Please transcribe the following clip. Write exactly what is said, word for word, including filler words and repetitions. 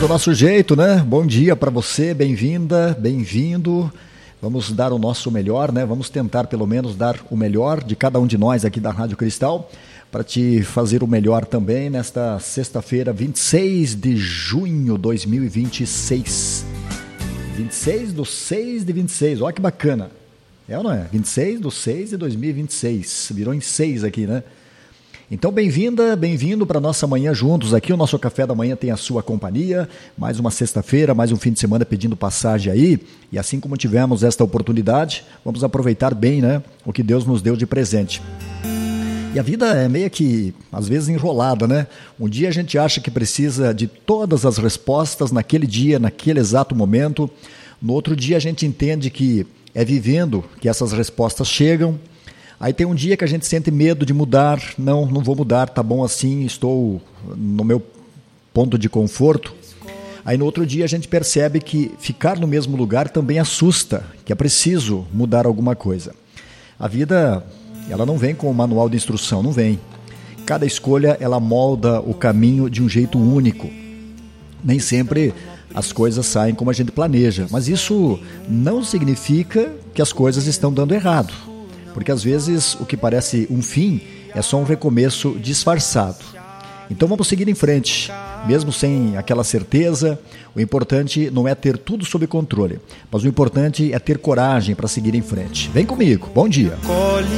do nosso jeito, né? Bom dia para você, bem-vinda, bem-vindo. Vamos dar o nosso melhor, né? Vamos tentar pelo menos dar o melhor de cada um de nós aqui da Rádio Cristal para te fazer o melhor também nesta sexta-feira, vinte e seis de junho de dois mil e vinte e seis. vinte e seis do seis de vinte e seis, olha que bacana. É ou não é? vinte e seis do seis de dois mil e vinte e seis. Virou em seis aqui, né? Então, bem-vinda, bem-vindo para a nossa manhã juntos aqui. O nosso café da manhã tem a sua companhia. Mais uma sexta-feira, mais um fim de semana pedindo passagem aí. E assim como tivemos esta oportunidade, vamos aproveitar bem, né, o que Deus nos deu de presente. E a vida é meio que, às vezes, enrolada, né? Um dia a gente acha que precisa de todas as respostas naquele dia, naquele exato momento. No outro dia a gente entende que é vivendo que essas respostas chegam. Aí tem um dia que a gente sente medo de mudar, não, não vou mudar, tá bom assim, estou no meu ponto de conforto. Aí no outro dia a gente percebe que ficar no mesmo lugar também assusta, que é preciso mudar alguma coisa. A vida, ela não vem com um manual de instrução, não vem. Cada escolha, ela molda o caminho de um jeito único. Nem sempre as coisas saem como a gente planeja, mas isso não significa que as coisas estão dando errado. Porque às vezes o que parece um fim é só um recomeço disfarçado. Então vamos seguir em frente, mesmo sem aquela certeza. O importante não é ter tudo sob controle, mas o importante é ter coragem para seguir em frente. Vem comigo, bom dia.